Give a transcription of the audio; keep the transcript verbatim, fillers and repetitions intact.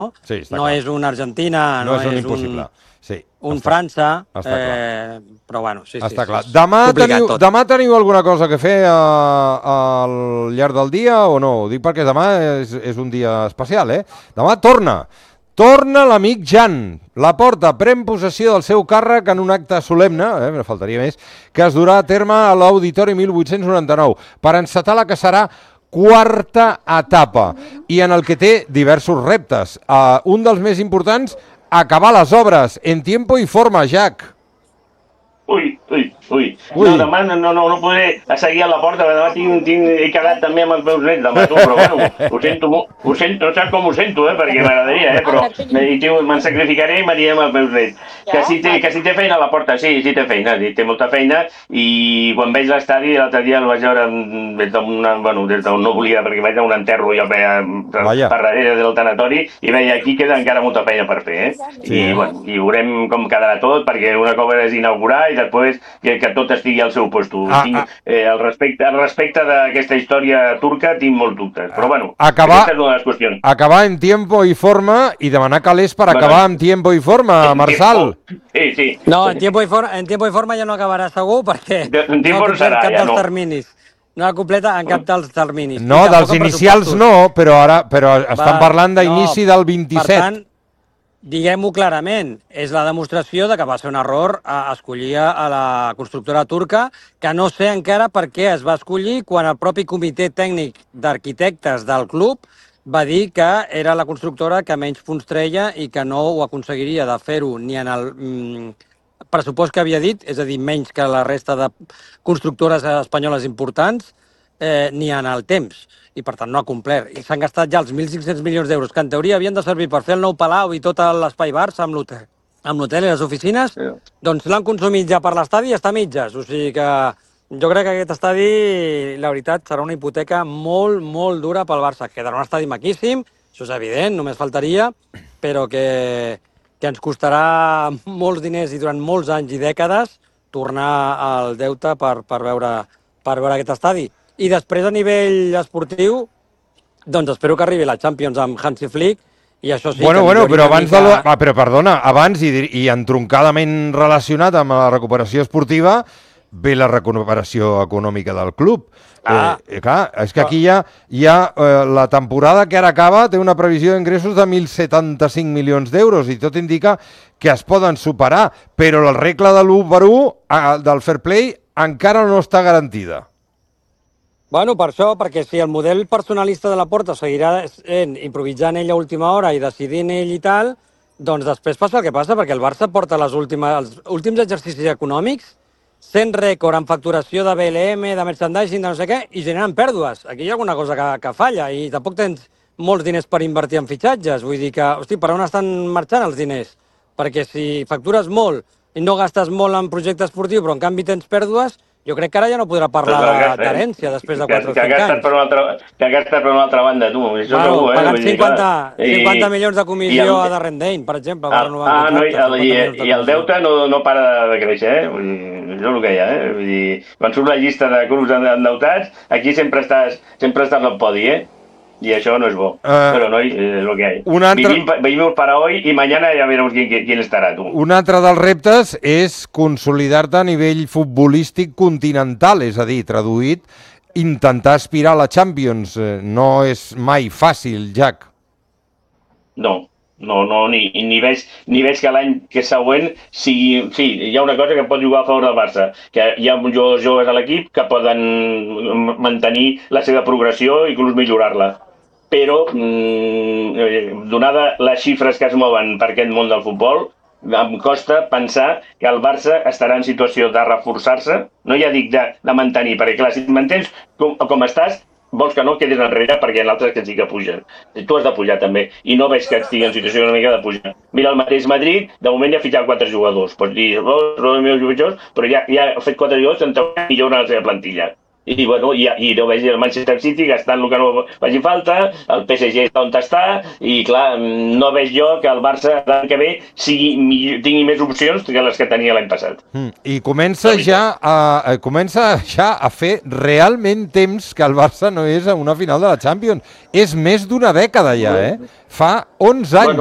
Sí, no clar. és un Argentina, no, no és un és impossible. Sí, un està, França, està eh, però bueno, sí, està sí, clar. sí, Demà teniu, tot. demà teniu alguna cosa que fer a, a, al llarg del dia o no? Ho dic perquè demà és, és un dia especial, eh? Demà torna. Torna l'amic Jan. Laporta pren possessió del seu càrrec en un acte solemne, eh, me faltaria més, que es durà a terme a l'Auditori mil vuit-cents noranta-nou per encetar la que serà quarta etapa i en el que té diversos reptes. Uh, un dels més importants, acabar les obres en tiempo i forma, Jack. Ui, ui, ui. Ui. No, demà no, no, no podré seguir a la porta, perquè demà tinc, tinc, he quedat també amb els meus nets demà, tu, però bueno, ho sento, ho sento, no saps com ho sento, eh, perquè m'agradaria, eh, però me'n sacrificaré i m'aniré amb els meus nets. Que si, té, que si té feina a la porta, sí, sí té feina, sí, té molta feina, i quan veig l'estadi, l'altre dia el vaig veure des d'una, bueno, des d'on no volia, perquè vaig a un enterro i el veia per, per darrere del tanatori, i veia aquí queda encara molta feina per fer, eh? Sí, I, eh? bueno, i veurem com quedarà tot, perquè una cosa és inaugurar i després que, que tot estigui al seu posto. Ah, tinc, ah. Eh, al respecte, al respecte d'aquesta història turca tinc molts dubtes, però bueno, acabar, aquesta és una de les qüestions. Acabar en tiempo i forma i demanar calés per bueno, acabar en tiempo i forma, Marçal. Sí, sí. No, en tiempo, i forma, en tiempo i forma ja no acabarà segur perquè de, en no ha serà, cap ja dels no. terminis. No ha completa en cap dels terminis. No, dels inicials no, però ara però estan Va, parlant d'inici no, del vint-i-set. Per tant, diguem-ho clarament, és la demostració de que va ser un error a escollir a la constructora turca, que no sé encara per què es va escollir quan el propi comitè tècnic d'arquitectes del club va dir que era la constructora que menys punts treia i que no ho aconseguiria de fer-ho ni en el mm, pressupost que havia dit, és a dir, menys que la resta de constructores espanyoles importants, eh, ni en el temps. I per tant no ha complert. I s'han gastat ja els mil cinc-cents milions d'euros que en teoria havien de servir per fer el nou Palau i tot l'espai Barça amb l'hotel amb l'hotel i les oficines, sí. Doncs l'han consumit ja per l'estadi i està a mitges. O sigui que jo crec que aquest estadi, la veritat, serà una hipoteca molt, molt dura pel Barça. Quedarà un estadi maquíssim, això és evident, només faltaria, però que, que ens costarà molts diners i durant molts anys i dècades tornar al deute per, per, veure, per veure aquest estadi. I després, a nivell esportiu, doncs espero que arribi la Champions amb Hansi Flick, i això sí... Bueno, bueno, però abans mica... de... La... Ah, però perdona, abans i, i entroncadament relacionat amb la recuperació esportiva, ve la recuperació econòmica del club. Ah. Eh, eh, clar, és que aquí hi ha, hi ha eh, la temporada que ara acaba té una previsió d'ingressos de mil setanta-cinc milions d'euros i tot indica que es poden superar, però la regla de l'u per u eh, del fair play encara no està garantida. Bueno, per això, perquè si el model personalista de la Porta seguirà sent improvisant ell a última hora i decidint ell i tal, doncs després passa el que passa, perquè el Barça porta les últimes, els últims exercicis econòmics sent rècord en facturació de B L M, de merchandising, de no sé què, i generen pèrdues. Aquí hi ha alguna cosa que, que falla i tampoc tens molts diners per invertir en fitxatges. Vull dir que, hosti, per on estan marxant els diners? Perquè si factures molt i no gastes molt en projecte esportiu, però en canvi tens pèrdues, jo crec que ara ja no podrà parlar d'herència després de quatre o cinc anys. Per una altra, que ha gastat per una altra banda, tu. Això bueno, segur, eh? Pagant cinquanta, cinquanta I, milions de comissió el, a Darrendane, per exemple. Ah, ah no, i, el, i, i el deute no, no para de créixer, eh? Vull dir, això és el que hi ha, eh? Vull dir, quan surt la llista de clubs endeutats, aquí sempre estàs, sempre estàs al podi, eh? Y això no és bo. Uh, Però no, és el que hi ha. Altra... Vivim, vivim para hoy i mañana ja veremos quién, quién estarà, tu. Un altre dels reptes és consolidar-te a nivell futbolístic continental, és a dir, traduït, intentar aspirar a la Champions. No és mai fàcil, Jack. No, no, no, ni, ni, veig, ni veig que l'any que següent sigui... Sí, hi ha una cosa que pot jugar a favor del Barça, que hi ha jugadors joves a l'equip que poden mantenir la seva progressió i inclús millorar-la. Però, mmm, donada les xifres que es mouen per aquest món del futbol, em costa pensar que el Barça estarà en situació de reforçar-se, no ja dic de, de mantenir, perquè clar, si et mantens com, com estàs, vols que no quedis enrere perquè hi ha altres que sí que pugen. Tu has de pujar també, i no veig que estigui en situació una mica de pujar. Mira, el mateix Madrid, de moment ja ha fitxat quatre jugadors. Pots dir, oh, són els meus jugadors, però ja, ja ha fet quatre jugadors en millora la seva plantilla. i, bueno, i, i no veig el Manchester City gastant el que no faci falta, el P S G està on està, i clar, no veig jo que el Barça l'any que ve sigui, millor, tingui més opcions que les que tenia l'any passat. Mm, I comença ja, a, comença ja a fer realment temps que el Barça no és a una final de la Champions. És més d'una dècada ja, eh? Fa onze anys.